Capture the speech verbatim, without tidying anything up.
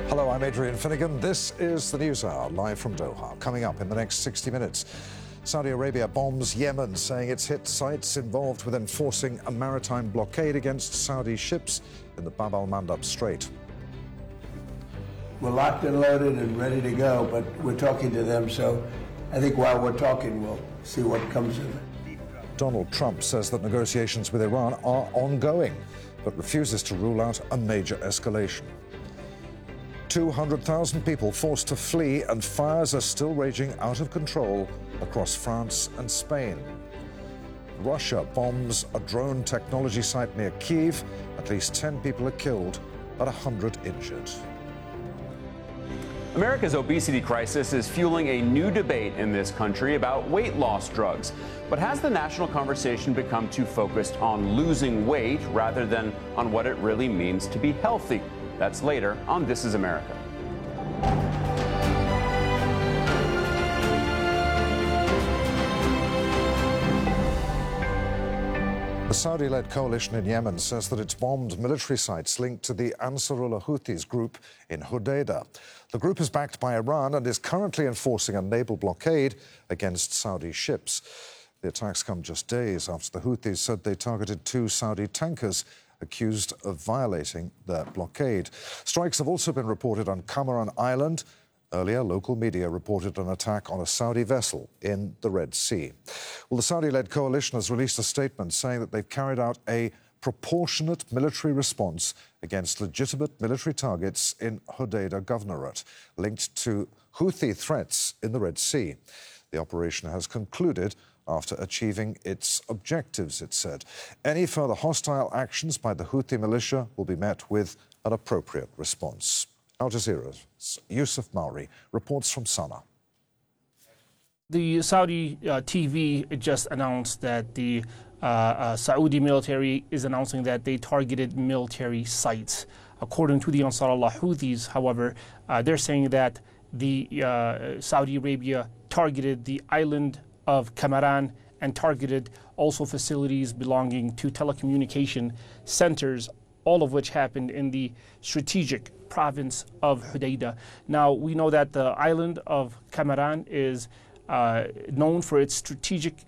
Hello, I'm Adrian Finnegan. This is the News Hour, live from Doha. Coming up in the next sixty minutes, Saudi Arabia bombs Yemen, saying it's hit sites involved with enforcing a maritime blockade against Saudi ships in the Bab al-Mandab Strait. We're locked and loaded and ready to go, but we're talking to them, so I think while we're talking, we'll see what comes of it. Donald Trump says that negotiations with Iran are ongoing, but refuses to rule out a major escalation. two hundred thousand people forced to flee, and fires are still raging out of control across France and Spain. Russia bombs a drone technology site near Kyiv. At least ten people are killed, and one hundred injured. America's obesity crisis is fueling a new debate in this country about weight loss drugs. But has the national conversation become too focused on losing weight rather than on what it really means to be healthy? That's later on This Is America. The Saudi-led coalition in Yemen says that it's bombed military sites linked to the Ansarullah Houthis group in Hodeidah. The group is backed by Iran and is currently enforcing a naval blockade against Saudi ships. The attacks come just days after the Houthis said they targeted two Saudi tankers accused of violating their blockade. Strikes have also been reported on Cameron Island. Earlier, local media reported an attack on a Saudi vessel in the Red Sea. Well, the Saudi-led coalition has released a statement saying that they've carried out a proportionate military response against legitimate military targets in Hodeidah Governorate, linked to Houthi threats in the Red Sea. The operation has concluded after achieving its objectives, it said. Any further hostile actions by the Houthi militia will be met with an appropriate response. Al Jazeera's Yusuf Mauri reports from Sana'a. The Saudi uh, T V just announced that the uh, uh, Saudi military is announcing that they targeted military sites. According to the Ansarullah Houthis, however, uh, they're saying that the uh, Saudi Arabia targeted the island of Kamaran and targeted also facilities belonging to telecommunication centers, all of which happened in the strategic province of Hodeidah. Now, we know that the island of Kamaran is uh, known for its strategic